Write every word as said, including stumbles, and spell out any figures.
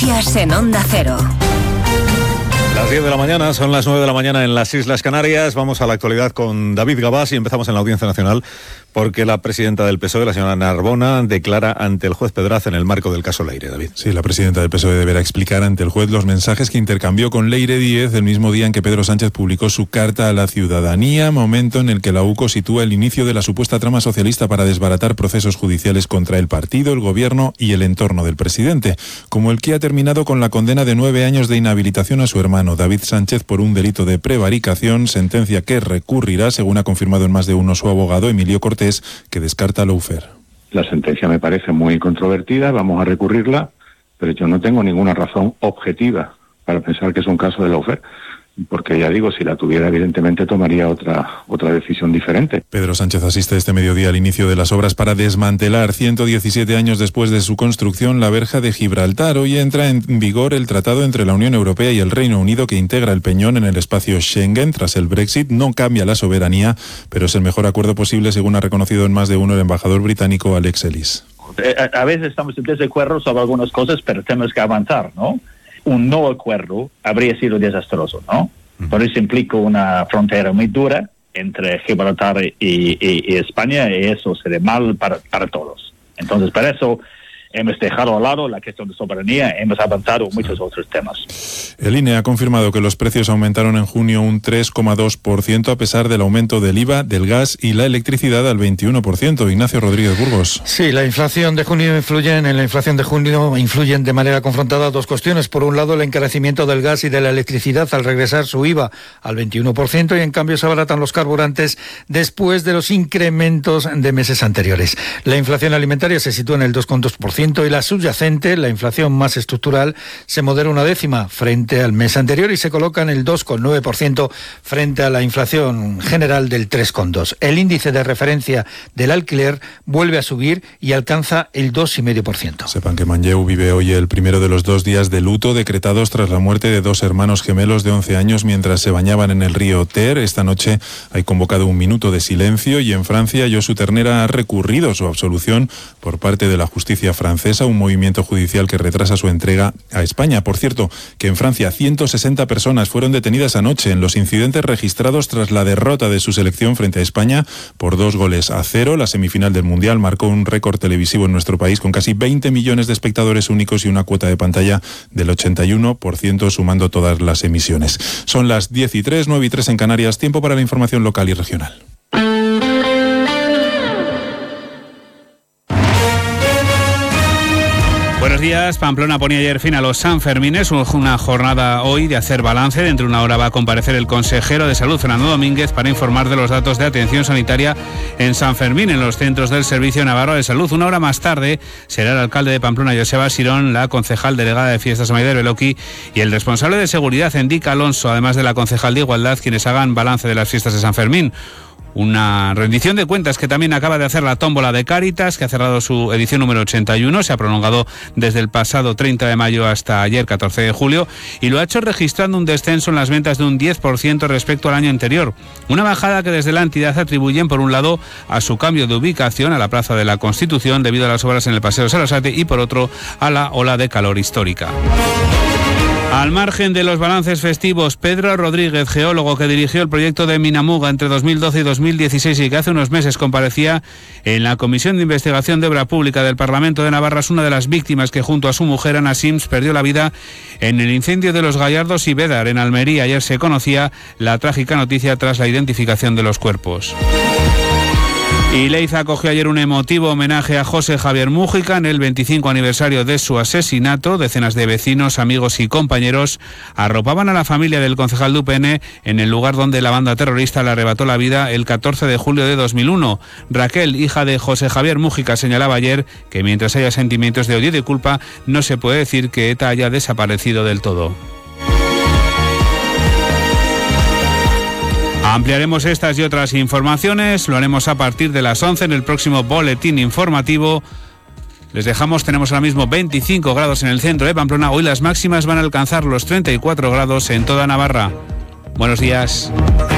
Noticias en Onda Cero. Las diez de la mañana, son las nueve de la mañana en las Islas Canarias. Vamos a la actualidad con David Gabás y empezamos en la Audiencia Nacional porque la presidenta del P S O E, la señora Narbona, declara ante el juez Pedraza en el marco del caso Leire. David. Sí, la presidenta del P S O E deberá explicar ante el juez los mensajes que intercambió con Leire Díez el mismo día en que Pedro Sánchez publicó su carta a la ciudadanía, momento en el que la U C O sitúa el inicio de la supuesta trama socialista para desbaratar procesos judiciales contra el partido, el gobierno y el entorno del presidente, como el que ha terminado con la condena de nueve años de inhabilitación a su hermano David Sánchez por un delito de prevaricación, sentencia que recurrirá, según ha confirmado en más de uno su abogado Emilio Cortés, que descarta lawfare. La sentencia me parece muy controvertida, vamos a recurrirla, pero yo no tengo ninguna razón objetiva para pensar que es un caso de lawfare. Porque ya digo, si la tuviera, evidentemente tomaría otra otra decisión diferente. Pedro Sánchez asiste este mediodía al inicio de las obras para desmantelar, ciento diecisiete años después de su construcción, la verja de Gibraltar. Hoy entra en vigor el tratado entre la Unión Europea y el Reino Unido que integra el Peñón en el espacio Schengen. Tras el Brexit no cambia la soberanía, pero es el mejor acuerdo posible, según ha reconocido en más de uno el embajador británico Alex Ellis. A veces estamos en desacuerdo sobre algunas cosas, pero tenemos que avanzar, ¿no? Un no acuerdo habría sido desastroso, ¿no? Uh-huh. Por eso implica una frontera muy dura entre Gibraltar y, y, y España, y eso sería mal para, para todos. Entonces, para eso hemos dejado a lado la cuestión de soberanía, hemos avanzado en muchos otros temas. El I N E ha confirmado que los precios aumentaron en junio un tres coma dos por ciento a pesar del aumento del I V A, del gas y la electricidad al veintiuno por ciento. Ignacio Rodríguez Burgos. Sí, la inflación de junio influyen, en la inflación de junio influyen de manera confrontada dos cuestiones. Por un lado, el encarecimiento del gas y de la electricidad al regresar su I V A al veintiuno por ciento, y en cambio se abaratan los carburantes después de los incrementos de meses anteriores. La inflación alimentaria se sitúa en el dos coma dos por ciento y la subyacente, la inflación más estructural, se modera una décima frente al mes anterior y se coloca en el dos coma nueve por ciento frente a la inflación general del tres coma dos por ciento. El índice de referencia del alquiler vuelve a subir y alcanza el dos coma cinco por ciento. Sepan que Manlleu vive hoy el primero de los dos días de luto decretados tras la muerte de dos hermanos gemelos de once años mientras se bañaban en el río Ter. Esta noche hay convocado un minuto de silencio y en Francia Josu Ternera ha recurrido su absolución por parte de la justicia francesa, un movimiento judicial que retrasa su entrega a España. Por cierto, que en Francia ciento sesenta personas fueron detenidas anoche en los incidentes registrados tras la derrota de su selección frente a España por dos goles a cero. La semifinal del Mundial marcó un récord televisivo en nuestro país con casi veinte millones de espectadores únicos y una cuota de pantalla del ochenta y uno por ciento sumando todas las emisiones. Son las diez y tres, nueve y tres en Canarias, tiempo para la información local y regional. Buenos días. Pamplona ponía ayer fin a los Sanfermines, una jornada hoy de hacer balance. Dentro de una hora va a comparecer el consejero de Salud, Fernando Domínguez, para informar de los datos de atención sanitaria en San Fermín, en los centros del Servicio Navarro de Salud. Una hora más tarde será el alcalde de Pamplona, Joseba Sirón, la concejal delegada de Fiestas Maider Beloki y el responsable de seguridad, Endica Alonso, además de la concejal de Igualdad, quienes hagan balance de las fiestas de San Fermín. Una rendición de cuentas que también acaba de hacer la tómbola de Cáritas, que ha cerrado su edición número ochenta y uno, se ha prolongado desde el pasado treinta de mayo hasta ayer, catorce de julio, y lo ha hecho registrando un descenso en las ventas de un diez por ciento respecto al año anterior. Una bajada que desde la entidad atribuyen, por un lado, a su cambio de ubicación a la Plaza de la Constitución debido a las obras en el Paseo Sarasate y, por otro, a la ola de calor histórica. Al margen de los balances festivos, Pedro Rodríguez, geólogo que dirigió el proyecto de Minamuga entre dos mil doce y dos mil dieciséis y que hace unos meses comparecía en la Comisión de Investigación de Obra Pública del Parlamento de Navarra, es una de las víctimas que junto a su mujer Ana Sims perdió la vida en el incendio de los Gallardos y Bédar en Almería. Ayer se conocía la trágica noticia tras la identificación de los cuerpos. Y Leiza acogió ayer un emotivo homenaje a José Javier Mújica en el veinticinco aniversario de su asesinato. Decenas de vecinos, amigos y compañeros arropaban a la familia del concejal de U P N en el lugar donde la banda terrorista le arrebató la vida el catorce de julio de dos mil uno. Raquel, hija de José Javier Mújica, señalaba ayer que mientras haya sentimientos de odio y de culpa, no se puede decir que ETA haya desaparecido del todo. Ampliaremos estas y otras informaciones, lo haremos a partir de las once en el próximo boletín informativo. Les dejamos, tenemos ahora mismo veinticinco grados en el centro de Pamplona, hoy las máximas van a alcanzar los treinta y cuatro grados en toda Navarra. Buenos días.